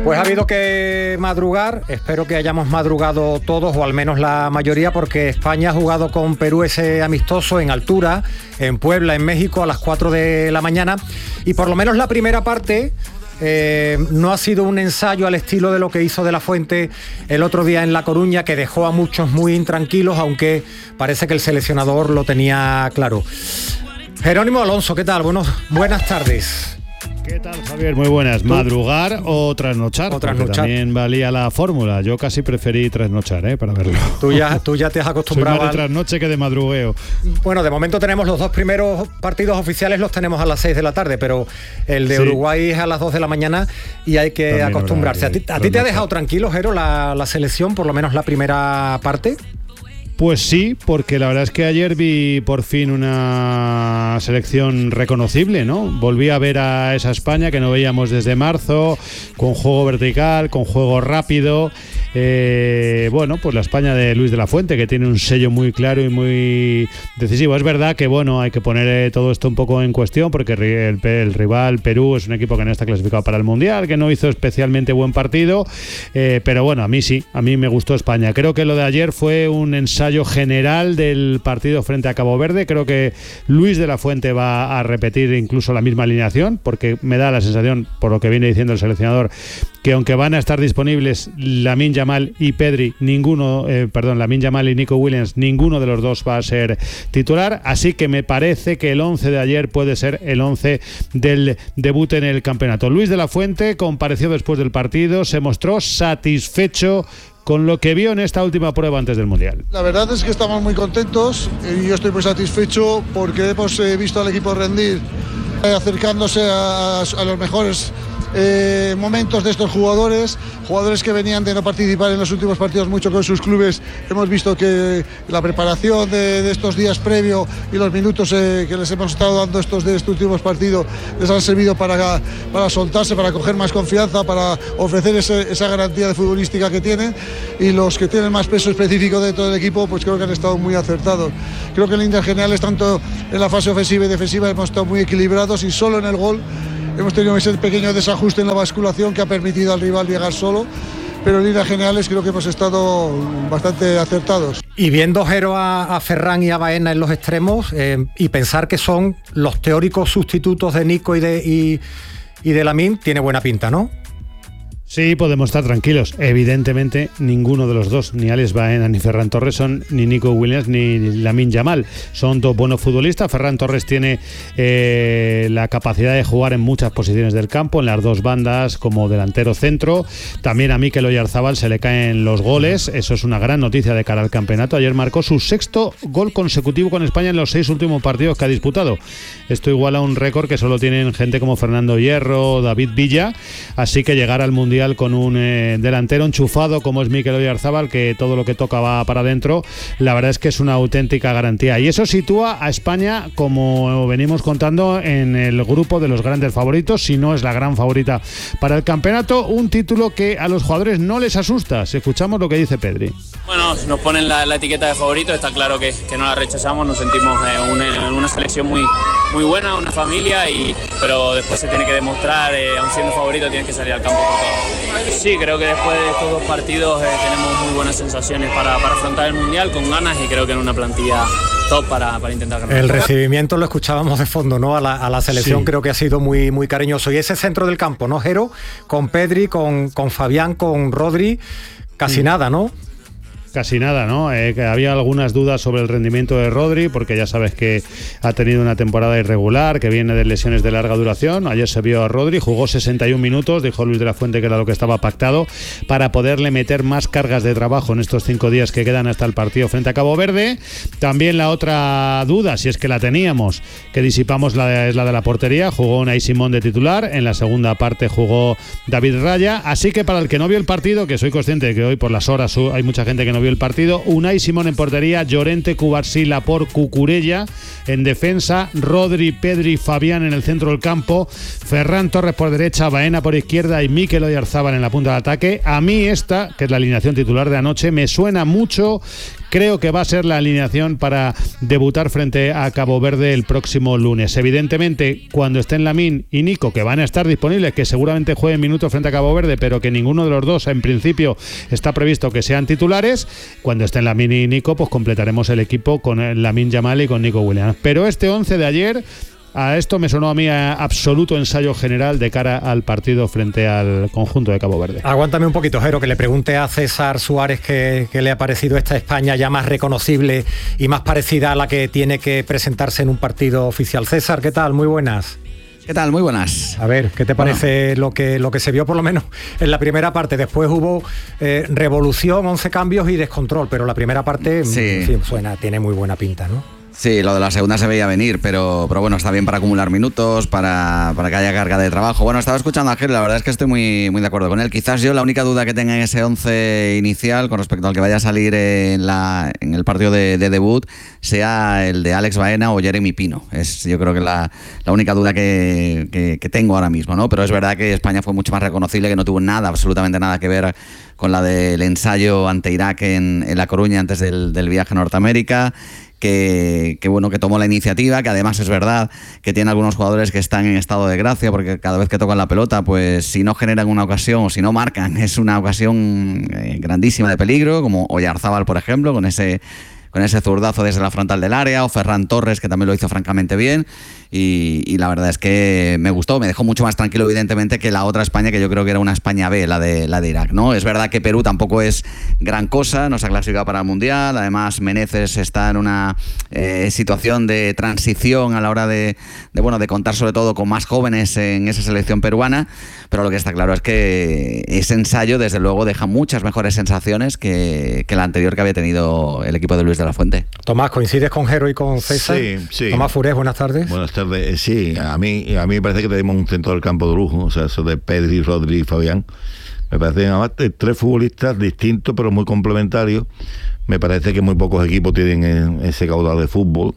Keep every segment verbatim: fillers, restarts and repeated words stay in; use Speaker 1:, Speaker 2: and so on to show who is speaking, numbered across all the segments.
Speaker 1: Pues ha habido que madrugar, espero que hayamos madrugado todos o al menos la mayoría, porque España ha jugado con Perú ese amistoso en altura, en Puebla, en México, a las cuatro de la mañana, y por lo menos la primera parte eh, no ha sido un ensayo al estilo de lo que hizo De la Fuente el otro día en La Coruña, que dejó a muchos muy intranquilos, aunque parece que el seleccionador lo tenía claro. Jerónimo Alonso, ¿qué tal? Buenos, buenas tardes.
Speaker 2: ¿Qué tal, Javier? Muy buenas. ¿Madrugar o trasnochar?
Speaker 1: O trasnochar.
Speaker 2: También valía la fórmula. Yo casi preferí trasnochar, ¿eh? Para verlo.
Speaker 1: Tú ya, tú ya te has acostumbrado.
Speaker 2: Soy más de trasnoche que de madrugueo.
Speaker 1: Bueno, de momento tenemos los dos primeros partidos oficiales, los tenemos a las seis de la tarde, pero el de sí. Uruguay es a las dos de la mañana y hay que también acostumbrarse. ¿A ti, a ti te ha dejado tranquilo, Jero, la, la selección, por lo menos la primera parte?
Speaker 2: Pues sí, porque la verdad es que ayer vi por fin una selección reconocible, ¿no? Volví a ver a esa España que no veíamos desde marzo, con juego vertical, con juego rápido. Eh, bueno, pues la España de Luis de la Fuente, que tiene un sello muy claro y muy decisivo. Es verdad que, bueno, hay que poner todo esto un poco en cuestión, porque el, el rival Perú es un equipo que no está clasificado para el Mundial, que no hizo especialmente buen partido, eh, pero bueno, a mí sí, a mí me gustó España. Creo que lo de ayer fue un ensayo general del partido frente a Cabo Verde. Creo que Luis de la Fuente va a repetir incluso la misma alineación, porque me da la sensación, por lo que viene diciendo el seleccionador, que aunque van a estar disponibles Lamine Yamal y Pedri, ninguno, eh, perdón, Lamine Yamal y Nico Williams, ninguno de los dos va a ser titular, así que me parece que el once de ayer puede ser el once del debut en el campeonato. Luis de la Fuente compareció después del partido, se mostró satisfecho con lo que vio en esta última prueba antes del Mundial.
Speaker 3: La verdad es que estamos muy contentos y yo estoy muy satisfecho porque hemos eh, visto al equipo rendir, eh, acercándose a, a los mejores Eh, momentos de estos jugadores, jugadores que venían de no participar en los últimos partidos mucho con sus clubes. Hemos visto que la preparación de, de estos días previo y los minutos eh, que les hemos estado dando estos de estos últimos partidos les han servido para, para soltarse, para coger más confianza, para ofrecer ese, esa garantía de futbolística que tienen, y los que tienen más peso específico dentro del equipo pues creo que han estado muy acertados. Creo que en líneas generales, tanto en la fase ofensiva y defensiva, hemos estado muy equilibrados, y solo en el gol hemos tenido ese pequeño desajuste en la basculación que ha permitido al rival llegar solo, pero en líneas generales creo que hemos estado bastante acertados.
Speaker 1: Y viendo, Jero, a, a Ferran y a Baena en los extremos, eh, y pensar que son los teóricos sustitutos de Nico y de, y, y de Lamine, tiene buena pinta, ¿no?
Speaker 2: Sí, podemos estar tranquilos. Evidentemente, ninguno de los dos, ni Alex Baena ni Ferran Torres, son ni Nico Williams ni Lamine Yamal. Son dos buenos futbolistas. Ferran Torres tiene eh, la capacidad de jugar en muchas posiciones del campo, en las dos bandas, como delantero centro. También a Mikel Oyarzabal se le caen los goles. Eso es una gran noticia de cara al campeonato. Ayer marcó su sexto gol consecutivo con España en los seis últimos partidos que ha disputado. Esto iguala a un récord que solo tienen gente como Fernando Hierro, David Villa. Así que llegar al Mundial con un eh, delantero enchufado como es Mikel Oyarzabal, que todo lo que toca va para adentro, la verdad es que es una auténtica garantía, y eso sitúa a España, como venimos contando, en el grupo de los grandes favoritos, si no es la gran favorita para el campeonato. Un título que a los jugadores no les asusta. Si escuchamos lo que dice Pedri.
Speaker 4: Bueno, nos ponen la, la etiqueta de favorito, está claro que, que no la rechazamos, nos sentimos eh, una, una selección muy, muy buena, una familia, y, pero después se tiene que demostrar, eh, aun siendo favorito tienes que salir al campo por todo. Sí, creo que después de estos dos partidos eh, tenemos muy buenas sensaciones para, para afrontar el Mundial con ganas, y creo que en una plantilla top para, para intentar ganar.
Speaker 1: El recibimiento lo escuchábamos de fondo, ¿no? A la, a la selección, sí. Creo que ha sido muy, muy cariñoso. Y ese centro del campo, ¿no, Jero? Con Pedri, con, con Fabián, con Rodri, casi sí. nada, ¿no?
Speaker 2: Casi nada, ¿no? Eh, que había algunas dudas sobre el rendimiento de Rodri, porque ya sabes que ha tenido una temporada irregular, que viene de lesiones de larga duración. Ayer se vio a Rodri, jugó sesenta y un minutos, dijo Luis de la Fuente que era lo que estaba pactado, para poderle meter más cargas de trabajo en estos cinco días que quedan hasta el partido frente a Cabo Verde. También la otra duda, si es que la teníamos, que disipamos, la, es la de la portería. Jugó Unai Simón de titular, en la segunda parte jugó David Raya, así que para el que no vio el partido, que soy consciente de que hoy por las horas hay mucha gente que no vio el partido, Unai Simón en portería, Llorente, Cubarsí, Laporte, Cucurella en defensa, Rodri, Pedri, Fabián en el centro del campo, Ferran Torres por derecha, Baena por izquierda y Mikel Oyarzabal en la punta de ataque. A mí esta, que es la alineación titular de anoche, me suena mucho creo que va a ser la alineación para debutar frente a Cabo Verde el próximo lunes. Evidentemente, cuando estén Lamine y Nico, que van a estar disponibles, que seguramente jueguen minutos frente a Cabo Verde, pero que ninguno de los dos en principio está previsto que sean titulares, cuando estén Lamine y Nico, pues completaremos el equipo con Lamine Yamal y con Nico Williams. Pero este once de ayer, a esto me sonó a mí a absoluto ensayo general de cara al partido frente al conjunto de Cabo Verde.
Speaker 1: Aguántame un poquito, Jero, que le pregunte a César Suárez qué le ha parecido esta España ya más reconocible y más parecida a la que tiene que presentarse en un partido oficial. César, ¿qué tal? Muy buenas.
Speaker 5: ¿Qué tal? Muy buenas.
Speaker 1: A ver, ¿qué te parece bueno. lo que lo que se vio por lo menos en la primera parte? Después hubo eh, revolución, once cambios y descontrol, pero la primera parte sí. en fin, suena, tiene muy buena pinta, ¿no?
Speaker 5: Sí, lo de la segunda se veía venir, pero, pero bueno, está bien para acumular minutos, para, para que haya carga de trabajo. Bueno, estaba escuchando a Gil, la verdad es que estoy muy, muy de acuerdo con él. Quizás yo la única duda que tenga en ese once inicial con respecto al que vaya a salir en, la, en el partido de, de debut sea el de Alex Baena o Jeremy Pino. Es yo creo que la, la única duda que, que, que tengo ahora mismo, ¿no? Pero es verdad que España fue mucho más reconocible, que no tuvo nada, absolutamente nada que ver con la del ensayo ante Irak en, en La Coruña antes del, del viaje a Norteamérica. Que, que bueno, que tomó la iniciativa, que además es verdad que tiene algunos jugadores que están en estado de gracia, porque cada vez que tocan la pelota, pues si no generan una ocasión o si no marcan, es una ocasión eh, grandísima de peligro, como Oyarzábal, por ejemplo, con ese con ese zurdazo desde la frontal del área, o Ferran Torres, que también lo hizo francamente bien, y, y la verdad es que me gustó, me dejó mucho más tranquilo, evidentemente, que la otra España, que yo creo que era una España B, la de, la de Irak, ¿no? Es verdad que Perú tampoco es gran cosa, no se ha clasificado para el Mundial, además Meneses está en una eh, situación de transición a la hora de, de, bueno, de contar sobre todo con más jóvenes en esa selección peruana, pero lo que está claro es que ese ensayo, desde luego, deja muchas mejores sensaciones que, que la anterior que había tenido el equipo de Luis de la Fuente.
Speaker 1: Tomás, ¿coincides con Jero y con César?
Speaker 6: Sí, sí.
Speaker 1: Tomás Furés, buenas tardes.
Speaker 6: Buenas tardes. Sí, a mí, a mí me parece que tenemos un centro del campo de lujo, o sea, eso de Pedri, Rodri y Fabián. Me parece además tres futbolistas distintos pero muy complementarios. Me parece que muy pocos equipos tienen ese caudal de fútbol.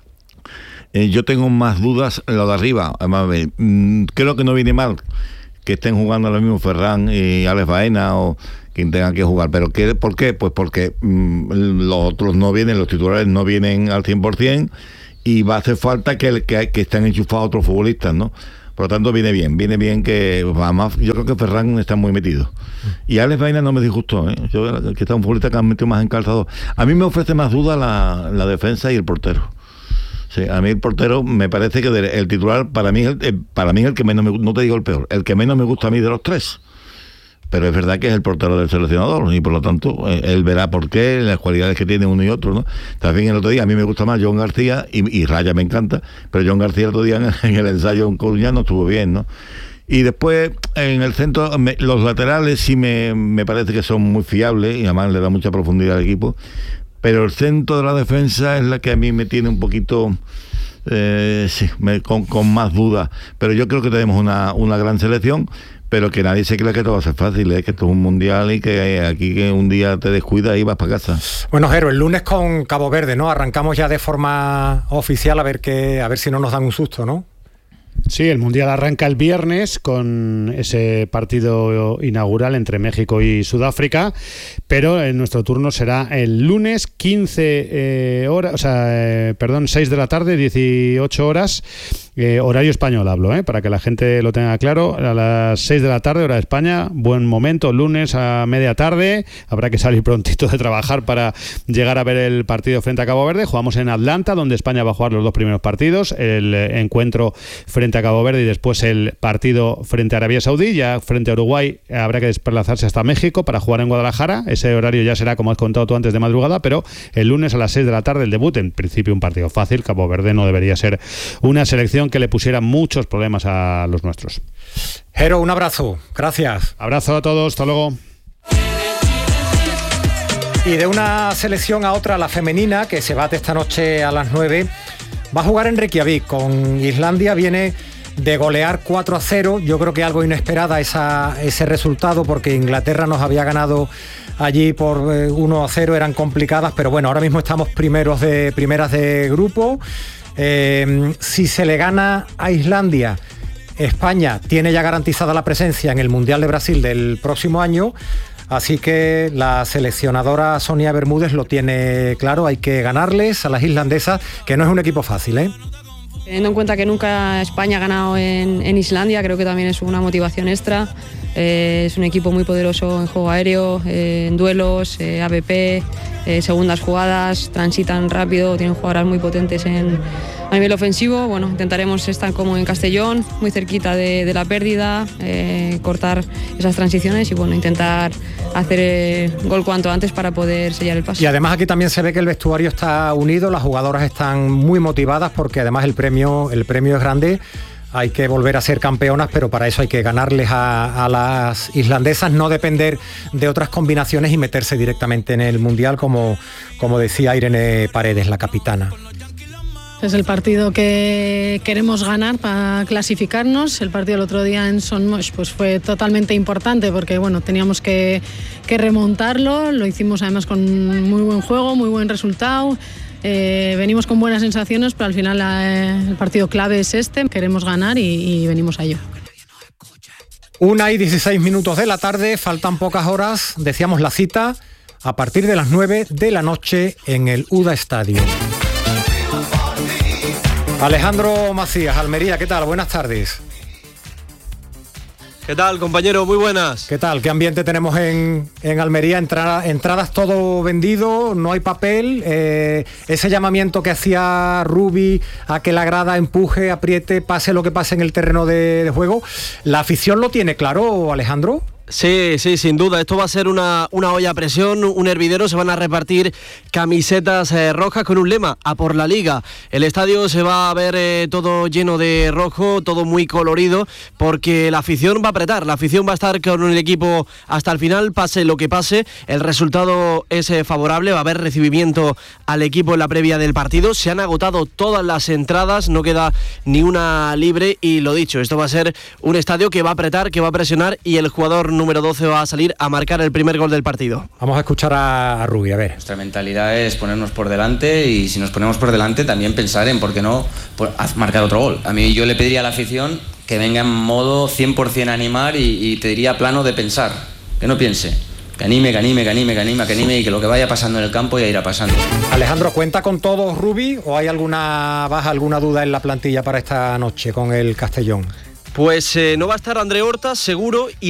Speaker 6: Eh, yo tengo más dudas en lo de arriba. Además, mm, creo que no viene mal que estén jugando lo mismo Ferran y Alex Baena o quien tenga que jugar. ¿Pero qué, por qué? Pues porque mmm, los otros no vienen, los titulares no vienen al cien por ciento y va a hacer falta que, que, que estén enchufados otros futbolistas, ¿no? Por lo tanto, viene bien, viene bien que... Además, yo creo que Ferran está muy metido. Y Alex Baena no me disgustó, ¿eh? Yo, que está un futbolista que ha metido más encalzado. A mí me ofrece más duda la, la defensa y el portero. Sí, a mí el portero me parece que el titular para mí, el, para mí es el que menos me gusta, no te digo el peor, el que menos me gusta a mí de los tres. Pero es verdad que es el portero del seleccionador y por lo tanto él verá por qué, las cualidades que tiene uno y otro, ¿no? También el otro día a mí me gusta más John García y, y Raya me encanta, pero John García el otro día en, en el ensayo en Coruña no estuvo bien, ¿no? Y después en el centro me, los laterales sí me, me parece que son muy fiables y además le da mucha profundidad al equipo. Pero el centro de la defensa es la que a mí me tiene un poquito eh, sí, me, con, con más dudas. Pero yo creo que tenemos una, una gran selección, pero que nadie se crea que todo va a ser fácil, es ¿eh? que esto es un mundial y que aquí que un día te descuidas y vas para casa.
Speaker 1: Bueno, Jero, el lunes con Cabo Verde, ¿no? Arrancamos ya de forma oficial a ver que, a ver si no nos dan un susto, ¿no?
Speaker 2: Sí, el Mundial arranca el viernes con ese partido inaugural entre México y Sudáfrica, pero en nuestro turno será el lunes quince eh, horas, o sea, eh, perdón, seis de la tarde, dieciocho horas, eh, horario español hablo, eh, para que la gente lo tenga claro, a las seis de la tarde, hora de España, buen momento, lunes a media tarde, habrá que salir prontito de trabajar para llegar a ver el partido frente a Cabo Verde. Jugamos en Atlanta, donde España va a jugar los dos primeros partidos, el eh, encuentro frente a Cabo Verde y después el partido frente a Arabia Saudí. Ya frente a Uruguay habrá que desplazarse hasta México para jugar en Guadalajara. Ese horario ya será, como has contado tú antes, de madrugada, pero el lunes a las seis de la tarde el debut. En principio un partido fácil. Cabo Verde no debería ser una selección que le pusiera muchos problemas a los nuestros.
Speaker 1: Jero, un abrazo. Gracias.
Speaker 2: Abrazo a todos. Hasta luego.
Speaker 1: Y de una selección a otra, la femenina, que se bate esta noche a las nueve, va a jugar en Reykjavik con Islandia. Viene de golear cuatro a cero. Yo creo que algo inesperada esa, ese resultado, porque Inglaterra nos había ganado allí por eh, uno a cero, eran complicadas, pero bueno, ahora mismo estamos primeros de primeras de grupo. Eh, si se le gana a Islandia, España tiene ya garantizada la presencia en el Mundial de Brasil del próximo año. Así que la seleccionadora Sonia Bermúdez lo tiene claro, hay que ganarles a las islandesas, que no es un equipo fácil, ¿eh?
Speaker 7: Teniendo en cuenta que nunca España ha ganado en, en Islandia, creo que también es una motivación extra. Eh, es un equipo muy poderoso en juego aéreo, eh, en duelos, eh, A B P, eh, segundas jugadas, transitan rápido, tienen jugadoras muy potentes en, a nivel ofensivo. Bueno, intentaremos estar como en Castellón, muy cerquita de, de la pérdida, eh, cortar esas transiciones y bueno, intentar hacer eh, gol cuanto antes para poder sellar el paso.
Speaker 1: Y además aquí también se ve que el vestuario está unido, las jugadoras están muy motivadas porque además el premio, el premio es grande. Hay que volver a ser campeonas, pero para eso hay que ganarles a, a las islandesas, no depender de otras combinaciones y meterse directamente en el Mundial, como, como decía Irene Paredes, la capitana.
Speaker 8: Es el partido que queremos ganar para clasificarnos. El partido el otro día en Son Moix pues fue totalmente importante porque bueno, teníamos que, que remontarlo. Lo hicimos además con muy buen juego, muy buen resultado. Eh, venimos con buenas sensaciones, pero al final eh, el partido clave es este. Queremos ganar y, y venimos a ello.
Speaker 1: Una y dieciséis minutos de la tarde, faltan pocas horas. Decíamos la cita a partir de las nueve de la noche en el U D A Estadio. Alejandro Macías, Almería, ¿qué tal? Buenas tardes.
Speaker 9: ¿Qué tal, compañero? Muy buenas.
Speaker 1: ¿Qué tal? ¿Qué ambiente tenemos en, en Almería? Entrada, entradas todo vendido, no hay papel. Eh, ese llamamiento que hacía Rubi a que la grada empuje, apriete, pase lo que pase en el terreno de, de juego. ¿La afición lo tiene claro, Alejandro?
Speaker 9: Sí, sí, sin duda. Esto va a ser una, una olla a presión, un hervidero. Se van a repartir camisetas eh, rojas con un lema, a por la Liga. El estadio se va a ver eh, todo lleno de rojo, todo muy colorido, porque la afición va a apretar. La afición va a estar con el equipo hasta el final, pase lo que pase. El resultado es eh, favorable, va a haber recibimiento al equipo en la previa del partido. Se han agotado todas las entradas, no queda ni una libre. Y lo dicho, esto va a ser un estadio que va a apretar, que va a presionar, y el jugador número doce va a salir a marcar el primer gol del partido.
Speaker 1: Vamos a escuchar a, a Rubi, a ver.
Speaker 10: Nuestra mentalidad es ponernos por delante, y si nos ponemos por delante también pensar en por qué no por, marcar otro gol. A mí yo le pediría a la afición que venga en modo cien por ciento a animar, y, y te diría plano de pensar, que no piense. Que anime, que anime, que anime, que anime, que anime, y que lo que vaya pasando en el campo ya irá pasando.
Speaker 1: Alejandro, ¿cuenta con todos Rubi o hay alguna baja, alguna duda en la plantilla para esta noche con el Castellón?
Speaker 9: Pues eh, no va a estar André Horta, seguro, y